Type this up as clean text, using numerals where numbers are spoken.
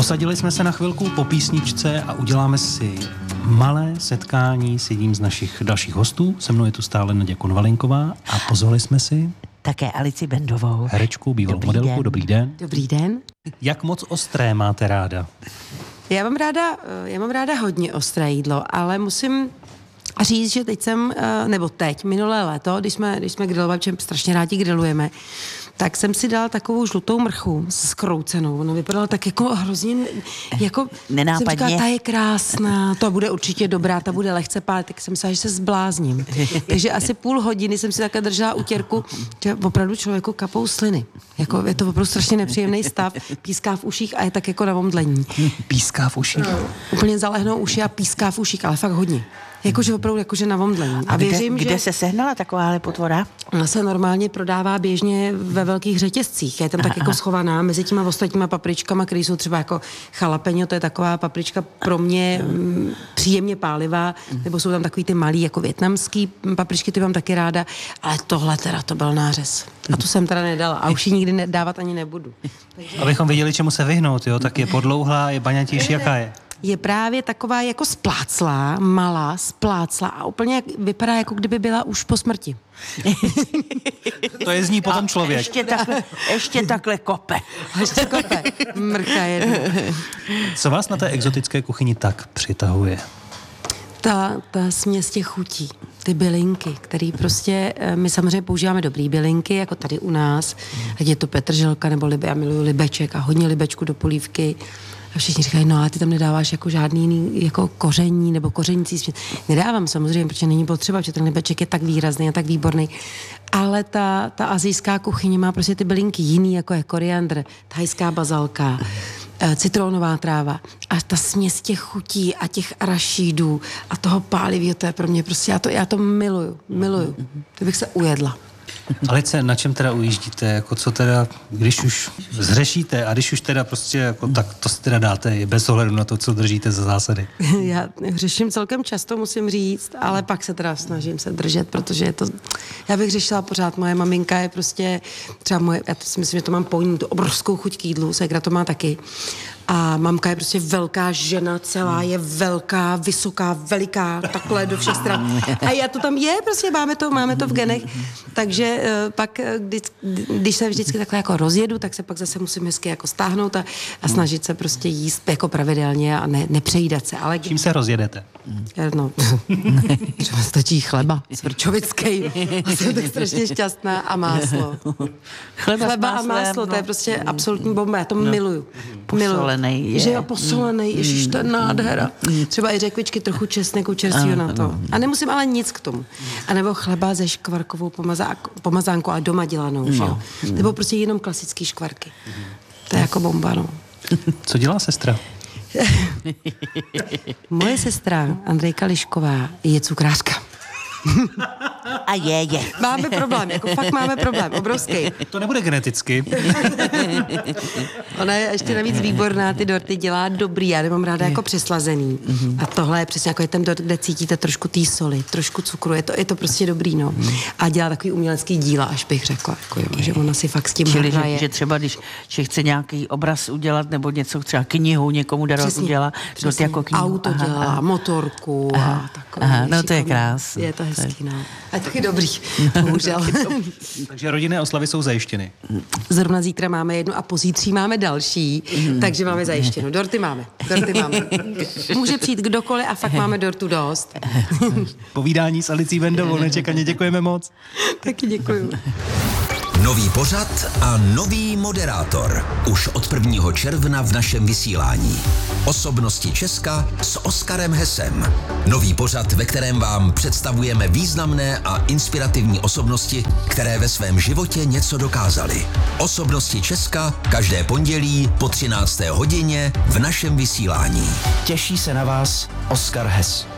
Posadili jsme se na chvilku po písničce a uděláme si malé setkání s jedním z našich dalších hostů. Se mnou je tu stále Naděja Konvalinková a pozvali jsme si také Alici Bendovou. Herečku, bývalou modelku. Dobrý den. Dobrý den. Jak moc ostré máte ráda? Já mám ráda hodně ostré jídlo, ale musím říct, že teď, minulé léto, když jsme grilovali, protože strašně rádi grilujeme, tak jsem si dala takovou žlutou mrchu skroucenou. Ona vypadala tak jako hrozně, jako nenápadně. Jsem říkala, ta je krásná, to bude určitě dobrá, ta bude lehce pálit, tak jsem myslela, že se zblázním. Takže asi půl hodiny jsem si takhle držela utěrku, že opravdu člověku kapou sliny. Jako je to opravdu strašně nepříjemný stav, píská v uších a je tak jako na omdlení. Píská v uších? No, úplně zalehnou uši a píská v uších, ale fakt hodně. Jakože opravdu jakože na omdlení. A kde se sehnala takováhle potvora? Ona se normálně prodává běžně ve velkých řetězcích. Je tam tak jako schovaná mezi těma ostatníma papričkama, které jsou třeba jako jalapeňo, to je taková paprička pro mě příjemně pálivá, nebo jsou tam takový ty malý jako vietnamský papričky, ty mám taky ráda, ale tohle teda to byl nářez. A tu jsem teda nedala a už ji nikdy dávat ani nebudu. Takže... Abychom věděli, čemu se vyhnout, jo? Tak je podlouhlá, je baňatější, jaká je? Je právě taková jako spláclá, malá, spláclá a úplně vypadá, jako kdyby byla už po smrti. To je z ní potom člověk. Ještě takhle kope. Ještě kope. Mrcha jedno. Co vás na té exotické kuchyni tak přitahuje? Ta směs těch chutí, ty bylinky, které prostě, my samozřejmě používáme dobrý bylinky, jako tady u nás, ať je to petrželka nebo já miluju libeček a hodně libečku do polívky. A všichni říkají, no ale ty tam nedáváš jako žádný jiný, jako koření nebo kořenící směs. Nedávám samozřejmě, protože není potřeba, protože ten libeček je tak výrazný a tak výborný. Ale ta asijská kuchyně má prostě ty bylinky jiný, jako je koriandr, thajská bazalka, citronová tráva. A ta směs těch chutí a těch arašídů a toho pálivého, to je pro mě prostě, já to miluju. To bych se ujedla. Alice, na čem teda ujíždíte? Jako co teda, když už zřešíte a když už teda prostě jako, tak to si teda dáte bez ohledu na to, co držíte za zásady? Já řeším celkem často, musím říct, ale pak se teda snažím se držet, protože je to, já bych řešila pořád, moje maminka je prostě, třeba já si myslím, že to mám pojím, tu obrovskou chuť k jídlu, ségra to má taky. A mamka je prostě velká žena, celá je velká, vysoká, veliká, takhle do všech stran. A já to tam je, prostě máme to v genech. Takže pak, když se vždycky takhle jako rozjedu, tak se pak zase musím hezky jako stáhnout a snažit se prostě jíst jako pravidelně a nepřejídat se. Ale čím se rozjedete? No, třeba stačí chleba, svrčovický. Jsem tak strašně šťastná a máslo. Chleba a máslo, to je prostě absolutní bomba, já to miluju. Posolenej je. Že jo, posolenej, ježiš, to je nádhera. Třeba i řekvičky, trochu česneku čerstvého na to. A nemusím ale nic k tomu. A nebo chleba ze škvarkovou pomazánkou, ale doma dělanou, že jo. Nebo prostě jenom klasický škvarky. To je jako bomba, no. Co dělá sestra? Moje sestra, Andrejka Lišková, je cukrářka. A je. Máme problém, jako fakt máme problém, obrovský. To nebude geneticky. Ona je ještě navíc výborná, ty dorty dělá dobrý, já nemám ráda jako přeslazený. A tohle je přesně jako je ten dort, kde cítíte trošku té soli, trošku cukru, je to prostě dobrý, no. A dělá takový umělecký díla, až bych řekla, jako jo, že ona si fakt s tím hraje. Že třeba, když chce nějaký obraz udělat, nebo něco, třeba knihu někomu darovat udělat, přesně. Jako knihu. Auto dělá, motorku a takové. No to je krásné. Je to hezký, no. A taky dobrý, bohužel. Takže rodinné oslavy jsou zajištěny. Zrovna zítra máme jednu a pozítří máme další, takže máme zajištěno. Dorty máme. Může přijít kdokoliv a fakt máme dortu dost. Povídání s Alicí Bendovou nečekaně děkujeme moc. Taky děkuju. Nový pořad a nový moderátor. Už od 1. června v našem vysílání. Osobnosti Česka s Oskarem Hesem. Nový pořad, ve kterém vám představujeme významné a inspirativní osobnosti, které ve svém životě něco dokázaly. Osobnosti Česka každé pondělí po 13. hodině v našem vysílání. Těší se na vás Oskar Hes.